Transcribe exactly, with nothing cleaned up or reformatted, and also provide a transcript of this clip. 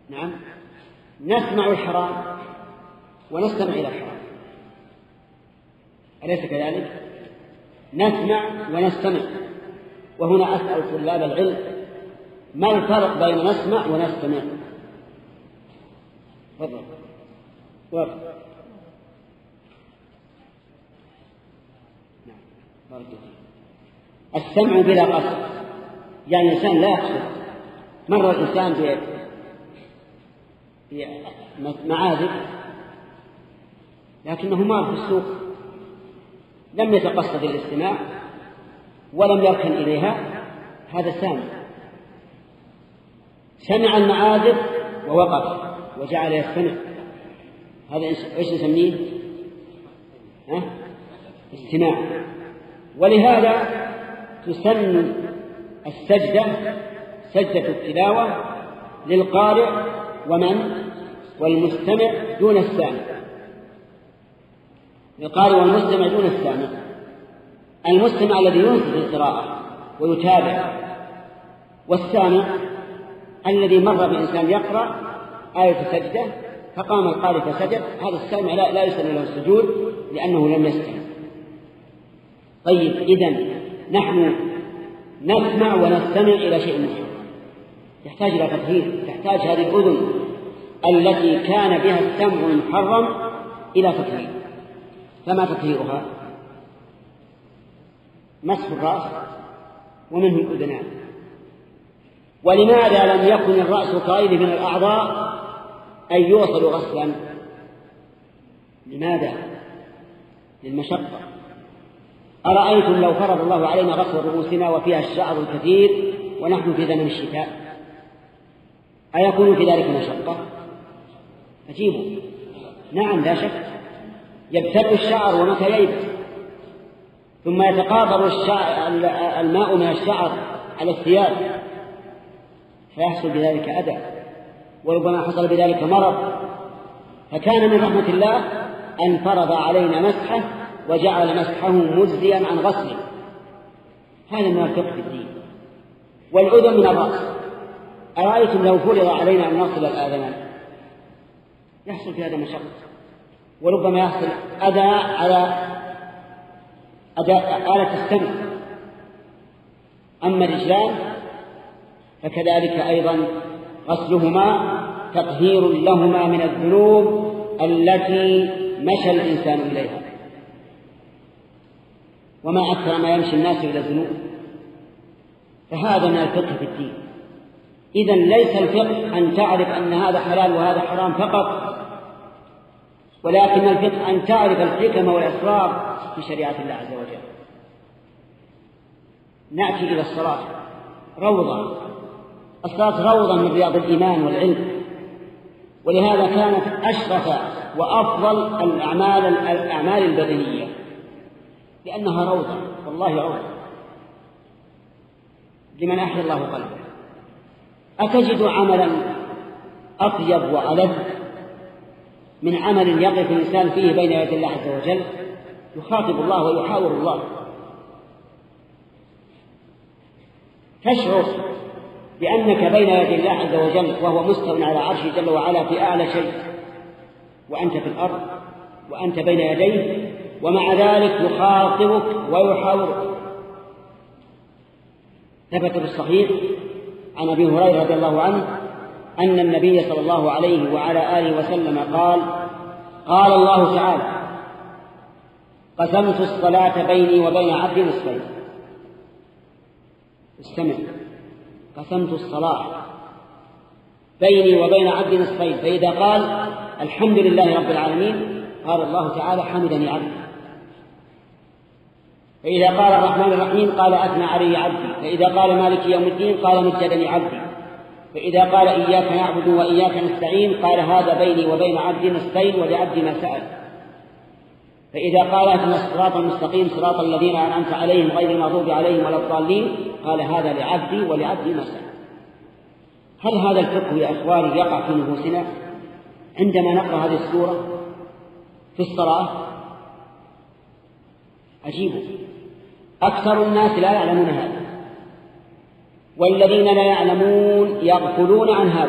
نعم، نسمع الحرام ونستمع إلى الحرام، أليس كذلك؟ نسمع ونستمع. وهنا أسأل طلاب العلم ما الفرق بين نسمع ونستمع؟ تفضل. ورد. نعم. السمع بلا قصد، يعني الإنسان لا يقصد. مر الإنسان في معازف لكنه مار في السوق، لم يتقصد الاستماع ولم يركن إليها، هذا سامع. سمع المعازف ووقف وجعل يستمع، هذا ايش نسميه؟ ها؟ استماع. ولهذا تسن السجدة سجدة التلاوة للقارئ ومن والمستمع دون السامع، للقارئ والمستمع دون السامع. المستمع الذي ينصت القراءة ويتابع، والسامع الذي مر بإنسان يقرأ آية سجدة فقام القارئ فسجد، هذا السامع لا, لا يسن له السجود لأنه لم يستمع. طيب، إذن نحن نسمع ونستمع إلى شيء محرم يحتاج إلى تطهير، تحتاج هذه الأذن التي كان بها السمع المحرم إلى تطهير. فما تطهيرها؟ مسح الرأس ومنه الأذنان. ولماذا لم يكن الرأس كغيره من الأعضاء أن يوصل غسلا؟ لماذا؟ للمشقة. أرأيتم لو فرض الله علينا غسل رؤوسنا وفيها الشعر الكثير ونحن في زمن الشتاء، أيكون في ذلك مشقة؟ أجيبوا نعم لا شك. يبتل الشعر ومتى ييبس، ثم يتقاطر الماء من الشعر على الثياب فيحصل بذلك أذى، وربما حصل بذلك مرض. فكان من رحمة الله أن فرض علينا مسحه وجعل مسحه مجزيا عن غسله. هذا من الفقه في الدين. والأذن من الرأس. أرأيتم لو فرض علينا أن نصل الآذان يحصل في هذا مشقة، وربما يحصل أذى على أداء آلة السمع. أما الرجلان فكذلك أيضا غسلهما تطهير لهما من الذنوب التي مشى الإنسان إليها. وما أكثر ما يمشي الناس إلى الذنوب، فهذا من الفقه في الدين. إذن ليس الفقه أن تعرف أن هذا حلال وهذا حرام فقط، ولكن الفقه أن تعرف الحكم والأسرار في شريعة الله عز وجل. نأتي إلى الصلاة، روضة. الصلاة روضة من رياض الإيمان والعلم، ولهذا كانت أشرف وأفضل الأعمال الأعمال البدنية، لأنها روضة، والله روضة لمن أحيا الله قلبه. أتجد عملا أطيب وألذ من عمل يقف الإنسان فيه بين يدي الله عز وجل، يخاطب الله ويحاور الله، تشعر بأنك بين يدي الله عز وجل وهو مستوٍ على عرشه جل وعلا في أعلى شيء، وأنت في الأرض وأنت بين يديه، ومع ذلك يخاطبك ويحاورك. ثبت في الصحيح عن أبي هريرة رضي الله عنه أن النبي صلى الله عليه وعلى آله وسلم قال: قال الله تعالى: قسمت الصلاة بيني وبين عبدي نصفين. استمع، قسمت الصلاة بيني وبين عبدي نصفين، فإذا قال الحمد لله رب العالمين قال الله تعالى: حمدني عبدي. فإذا قال الرحمن الرحيم قال: أثنى علي عبدي. فإذا قال مالك يوم الدين قال: مجدني عبدي. فإذا قال إياك نعبد وإياك نستعين قال: هذا بيني وبين عبدي نصفين ولعبدي ما سأل. فإذا قال: اهدنا الصراط المستقيم صراط الذين أنعمت عليهم غير المغضوب عليهم ولا الضالين قال: هذا لعبدي ولعبدي ما سأل. هل هذا الفقه يا أخواني يقع في نفوسنا عندما نقرأ هذه السورة في الصلاة؟ عجيب، أكثر الناس لا يعلمون هذا، والذين لا يعلمون يغفلون عن هذا.